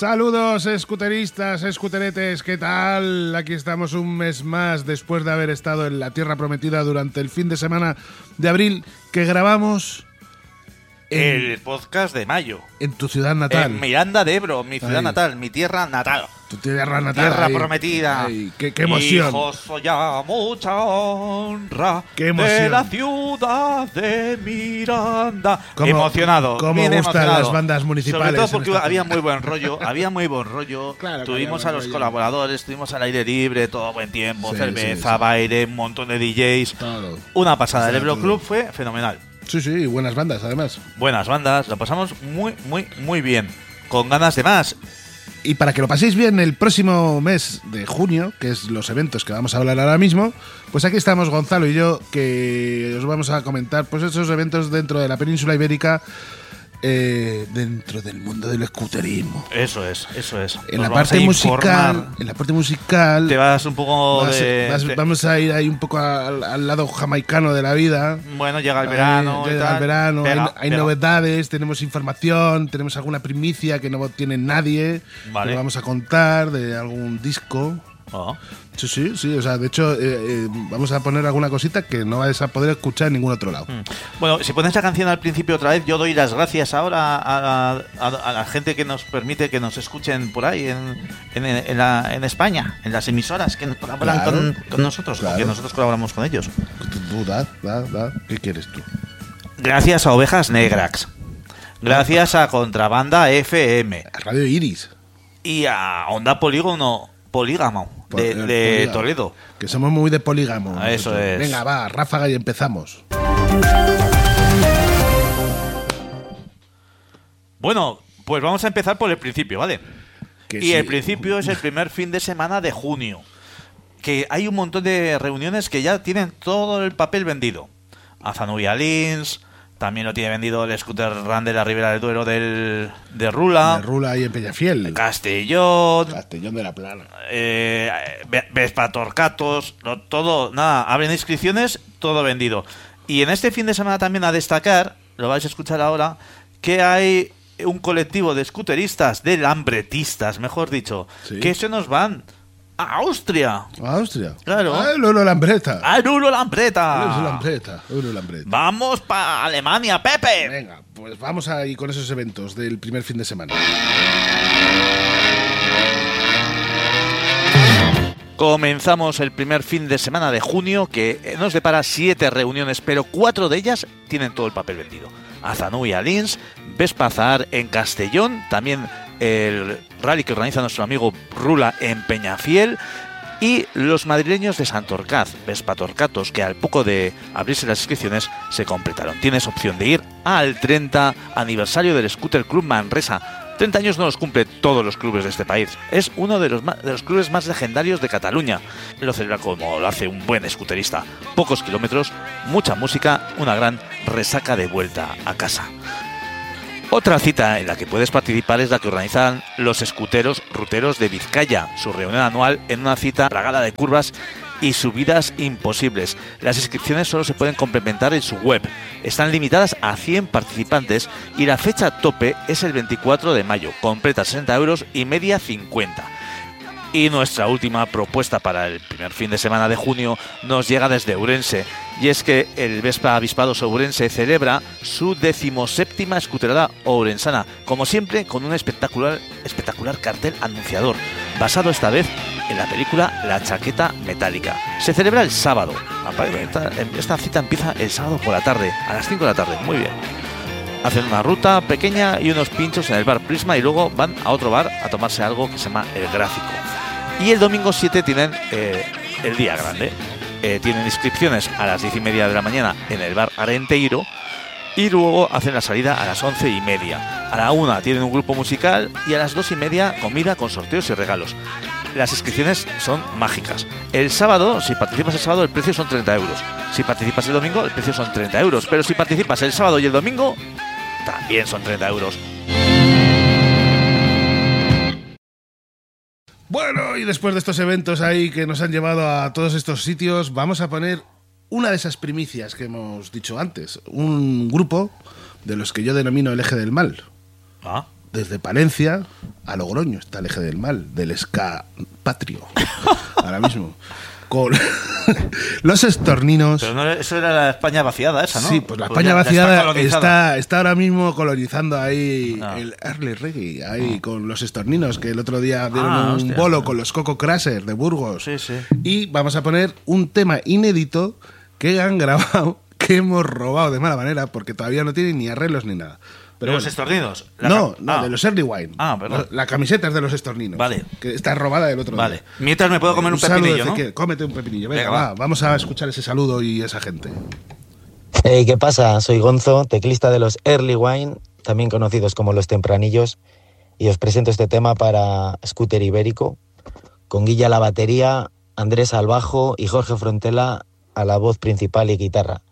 Saludos, escuteristas, escuteretes, ¿qué tal? Aquí estamos un mes más después de haber estado en la Tierra Prometida durante el fin de semana de abril que grabamos el podcast de mayo. En tu ciudad natal. En Miranda de Ebro, mi ciudad natal, mi tierra natal. Tu tierra natal. Tierra prometida. Qué emoción. Hijos, soy a mucha honra. Qué emoción. De la ciudad de Miranda. Emocionado. ¿Cómo bien gustan emocionado. las bandas municipales? Sobre todo porque había muy buen rollo. Había muy buen rollo. Claro, tuvimos a los colaboradores, tuvimos al aire libre, todo buen tiempo, Sí, cerveza, sí. baile, un montón de DJs. Todo. Una pasada. El Ebro todo. Club fue fenomenal. Sí, buenas bandas además. Buenas bandas, lo pasamos muy bien. Con ganas de más. Y para que lo paséis bien el próximo mes de junio, que es los eventos que vamos a hablar ahora mismo, pues aquí estamos Gonzalo y yo, que os vamos a comentar pues esos eventos dentro de la península ibérica, dentro del mundo del escuterismo. Eso es. En Nos la vamos parte a musical, informar. Te vas un poco vamos a ir ahí un poco al lado jamaicano de la vida. Bueno, llega el verano. Llega el verano, Pega. hay novedades, tenemos información, tenemos alguna primicia que no tiene nadie. Vale. Que vamos a contar de algún disco. Oh. Sí, o sea, de hecho vamos a poner alguna cosita que no vais a poder escuchar en ningún otro lado. Bueno, si pones esa canción al principio otra vez, yo doy las gracias ahora a la gente que nos permite que nos escuchen por ahí en España, en las emisoras que colaboran Claro, con nosotros, claro. porque nosotros colaboramos con ellos. Tú, da. ¿Qué quieres tú? Gracias a Ovejas Negrax, gracias a Contrabanda FM A Radio Iris. y a Onda Polígamo de Polígamo. Toledo. Que somos muy de polígamo. Eso nosotros. es. Venga, va, ráfaga y empezamos. Bueno, pues vamos a empezar por el principio, ¿vale? Que Y sí. el principio es el primer fin de semana de junio. Que hay un montón de reuniones que ya tienen todo el papel vendido. Azanubia Lins, también lo tiene vendido el Scooter Run de la Ribera del Duero de Rula, De Rula y en Peñafiel. Castellón, Castellón de la Plana. Vespa Torcatos, todo, nada, abren inscripciones, todo vendido. Y en este fin de semana también a destacar, lo vais a escuchar ahora, que hay un colectivo de scooteristas, de lambretistas, mejor dicho, Sí. que se nos van a Austria. Austria. Claro. Ah, Lolo Lambreta. ¡A Lulo Lambreta! Lolo Lambreta. ¡Vamos para Alemania, Pepe! Venga, pues vamos ahí con esos eventos del primer fin de semana. Comenzamos el primer fin de semana de junio, que nos depara 7 reuniones, pero 4 de ellas tienen todo el papel vendido. Azanubia Lins, Vespa Zahar en Castellón, también el rally que organiza nuestro amigo Rula en Peñafiel, y los madrileños de Santorcaz, Vespa Torcatos, que al poco de abrirse las inscripciones se completaron. Tienes opción de ir al 30 aniversario del Scooter Club Manresa. 30 años no los cumple todos los clubes de este país. Es uno de los clubes más legendarios de Cataluña. Lo celebra como lo hace un buen scooterista. Pocos kilómetros, mucha música, una gran resaca de vuelta a casa. Otra cita en la que puedes participar es la que organizan los escuteros ruteros de Vizcaya, su reunión anual en una cita plagada de curvas y subidas imposibles. Las inscripciones solo se pueden complementar en su web. Están limitadas a 100 participantes y la fecha tope es el 24 de mayo. Completa 60 euros y media 50. Y nuestra última propuesta para el primer fin de semana de junio nos llega desde Ourense. Y es que el Vespa Avispados Ourense celebra su 17ª escuterada ourensana, como siempre con un espectacular cartel anunciador, basado esta vez en la película La Chaqueta Metálica. Se celebra el sábado. Esta cita empieza el sábado por la tarde, a las 5 de la tarde. Muy bien. Hacen una ruta pequeña y unos pinchos en el bar Prisma y luego van a otro bar a tomarse algo que se llama El Gráfico. Y el domingo 7 tienen el día grande. Tienen inscripciones a las 10:30 de la mañana en el bar Arenteiro y luego hacen la salida a las 11:30. A la 1 tienen un grupo musical y a las 2:30 comida con sorteos y regalos. Las inscripciones son mágicas. El sábado, si participas el sábado, el precio son 30 euros. Si participas el domingo, el precio son 30 euros. Pero si participas el sábado y el domingo, también son 30 euros. Bueno, y después de estos eventos ahí que nos han llevado a todos estos sitios, vamos a poner una de esas primicias que hemos dicho antes. Un grupo de los que yo denomino el eje del mal. Ah, desde Palencia a Logroño, está el eje del mal, del ska patrio, ahora mismo. Con los estorninos. Pero no, eso era la España vaciada esa, ¿no? Sí, pues la España vaciada está ahora mismo colonizando ahí el early reggae, ahí con los estorninos, que el otro día dieron un bolo con los Coco Crashers de Burgos. Sí, sí. Y vamos a poner un tema inédito que han grabado, que hemos robado de mala manera, porque todavía no tienen ni arreglos ni nada. Pero ¿De los estorninos? No, de los Early Wine. Perdón. La camiseta es de los estorninos. Vale. Que está robada del otro día. Vale. Mientras me puedo comer un pepinillo, ¿no? Cómete un pepinillo. Venga, vamos a escuchar ese saludo y esa gente. Hey, ¿qué pasa? Soy Gonzo, teclista de los Early Wine, también conocidos como Los Tempranillos, y os presento este tema para Scooter Ibérico, con Guilla a la batería, Andrés al bajo y Jorge Frontela a la voz principal y guitarra.